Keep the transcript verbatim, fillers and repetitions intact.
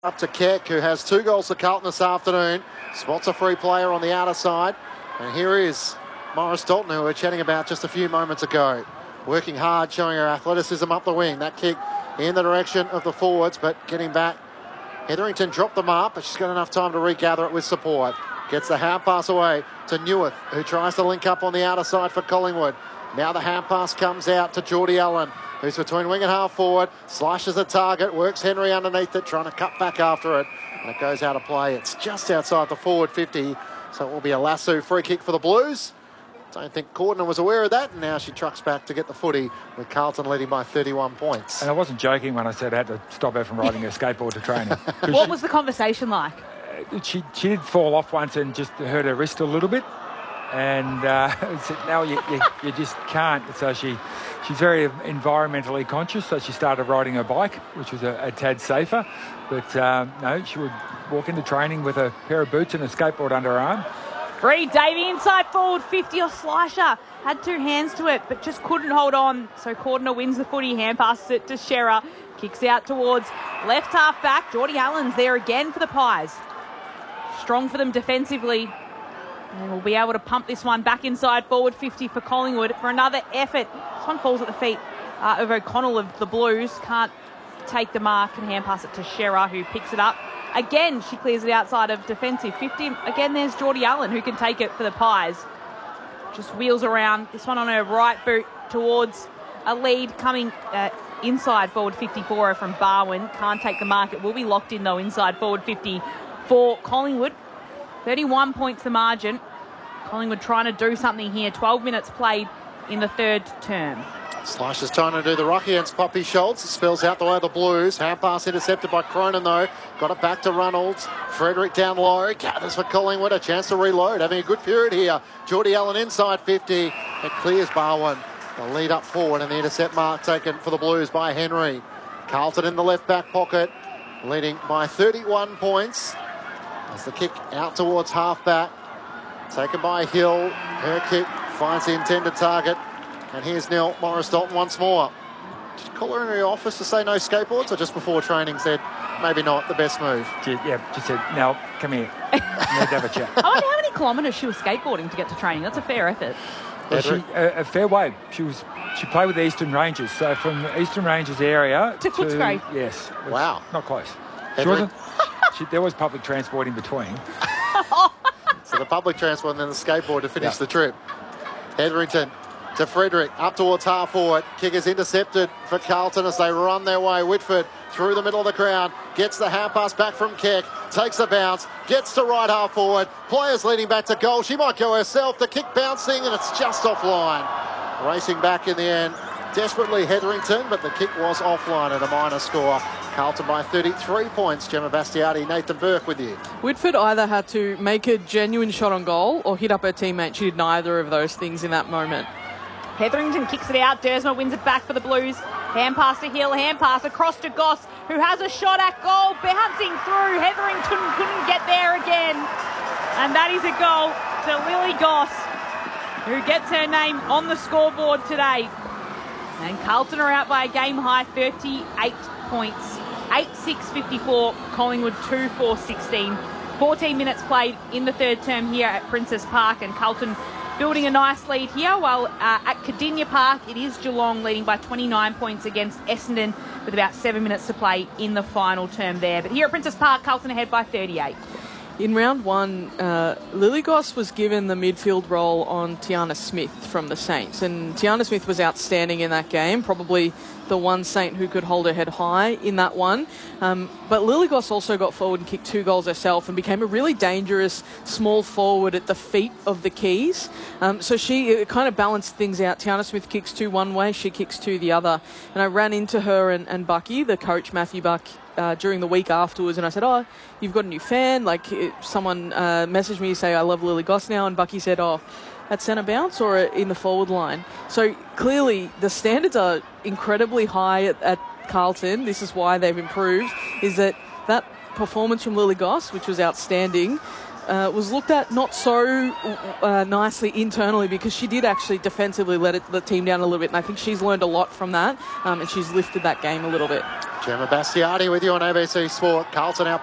Up to Keck, who has two goals for Carlton this afternoon. Spots a free player on the outer side. And here is Morris Dalton, who we were chatting about just a few moments ago. Working hard, showing her athleticism up the wing. That kick in the direction of the forwards, but getting back. Hetherington dropped the mark, but she's got enough time to regather it with support. Gets the hand pass away to Newith, who tries to link up on the outer side for Collingwood. Now the hand pass comes out to Geordie Allen, who's between wing and half forward, slashes the target, works Henry underneath it, trying to cut back after it, and it goes out of play. It's just outside the forward fifty, so it will be a lasso free kick for the Blues. Don't think Cordner was aware of that, and now she trucks back to get the footy with Carlton leading by thirty-one points. And I wasn't joking when I said I had to stop her from riding her skateboard to training. What she, was the conversation like? She, she did fall off once and just hurt her wrist a little bit. And uh, now you, you, you just can't. So she she's very environmentally conscious, so she started riding her bike, which was a, a tad safer. But um, no, she would walk into training with a pair of boots and a skateboard under her arm. Free Davey inside forward fifty or Slasher. Had two hands to it, but just couldn't hold on. So Cordner wins the footy, hand passes it to Shearer. Kicks out towards left half back. Geordie Allen's there again for the Pies. Strong for them defensively. And we'll be able to pump this one back inside forward fifty for Collingwood for another effort. This one falls at the feet uh, of O'Connell of the Blues. Can't take the mark and hand pass it to Shearer, who picks it up. Again, she clears it outside of defensive fifty. Again, there's Geordie Allen, who can take it for the Pies. Just wheels around. This one on her right boot towards a lead coming uh, inside forward fifty for her from Barwin. Can't take the mark. It will be locked in, though, inside forward fifty for Collingwood. thirty-one points the margin. Collingwood trying to do something here. twelve minutes played in the third term. Slash is trying to do the rock against Poppy Schultz. It spills out the way of the Blues. Hand pass intercepted by Cronin, though. Got it back to Reynolds. Frederick down low. Gathers for Collingwood. A chance to reload. Having a good period here. Geordie Allen inside fifty. It clears Barwin. The lead up forward and the intercept mark taken for the Blues by Henry. Carlton in the left back pocket. Leading by thirty-one points. As the kick out towards half back. Taken by Hill. Her kick finds the intended target. And here's Nell Morris Dalton once more. Did you call her in her office to say no skateboards, or just before training said maybe not the best move? She, yeah, she said, no, come here. Let's have a chat. I wonder how many kilometres she was skateboarding to get to training. That's a fair effort. Well, she, a, a fair way. She was. She played with the Eastern Rangers, so from the Eastern Rangers area to Footscray. Yes. Wow. Not close. She wasn't. She, there was public transport in between. So the public transport and then the skateboard to finish yeah. the trip. Hetherington to Frederick, up towards half forward. Kick is intercepted for Carlton as they run their way. Whitford through the middle of the crowd, gets the hand pass back from Keck, takes the bounce, gets to right half forward. Players leading back to goal. She might go herself. The kick bouncing and it's just offline. Racing back in the end. Desperately Hetherington, but the kick was offline at a minor score. Carlton by thirty-three points. Gemma Bastiati, Nathan Burke with you. Whitford either had to make a genuine shot on goal or hit up her teammate. She did neither of those things in that moment. Hetherington kicks it out. Dersma wins it back for the Blues. Hand pass to Hill. Hand pass across to Goss, who has a shot at goal. Bouncing through. Hetherington couldn't get there again. And that is a goal to Lily Goss, who gets her name on the scoreboard today. And Carlton are out by a game high thirty-eight points. eight six fifty-four, Collingwood two four sixteen. fourteen minutes played in the third term here at Princess Park, and Carlton building a nice lead here, while uh, at Cardinia Park it is Geelong leading by twenty-nine points against Essendon with about seven minutes to play in the final term there. But here at Princess Park, Carlton ahead by thirty-eight. In round one, uh, Lily Goss was given the midfield role on Tiana Smith from the Saints, and Tiana Smith was outstanding in that game, probably the one Saint who could hold her head high in that one. Um, but Lily Goss also got forward and kicked two goals herself and became a really dangerous small forward at the feet of the keys. Um, so she kind of balanced things out. Tiana Smith kicks two one way, she kicks two the other. And I ran into her and, and Bucky, the coach, Matthew Buck, Uh, during the week afterwards, and I said, oh, you've got a new fan. Like, it, someone uh, messaged me to say, I love Lily Goss now, and Bucky said, oh, at centre bounce or in the forward line? So clearly the standards are incredibly high at, at Carlton. This is why they've improved, is that that performance from Lily Goss, which was outstanding, uh, was looked at not so uh, nicely internally, because she did actually defensively let it, the team down a little bit, and I think she's learned a lot from that, um, and she's lifted that game a little bit. Gemma Bastiani with you on A B C Sport. Carlton out